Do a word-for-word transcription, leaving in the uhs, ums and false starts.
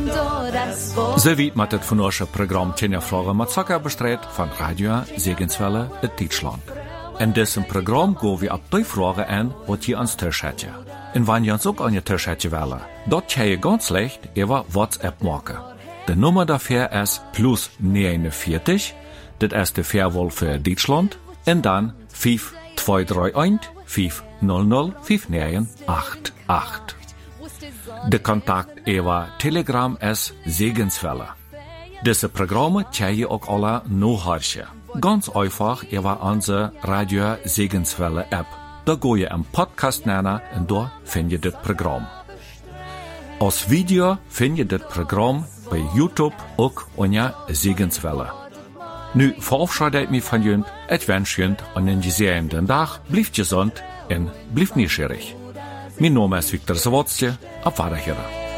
So wie man das von unserem Programm Tjenja Fragen mit Zucker bestreut von Radio Segenswelle in Deutschland. In diesem Programm gehen wir auf die Fragen ein, was ihr ans Tisch hätte. Und wenn ihr uns auch an den Tisch hätte wollen, dort kann ihr ganz leicht über WhatsApp machen. Die Nummer dafür ist plus neunundvierzig, das ist die Fairwahl für Deutschland, und dann fünf zwei drei eins fünf null null fünf neun acht acht. Der Kontakt über Telegram ist Segenswelle. Diese Programme kann ihr auch alle nachhören. Ganz einfach über unsere Radio Segenswelle App. Da geht ihr im Podcast nennen und da findet ihr das Programm. Als Video findet ihr das Programm bei YouTube auch unter Segenswelle. Nu verabschiede ich mich von Jünd, ich wünsche Jünd einen gesegneten Tag, bleibt gesund und bleibt neugierig. Mein Name ist Viktor Sawatzke, auf Wiederhören.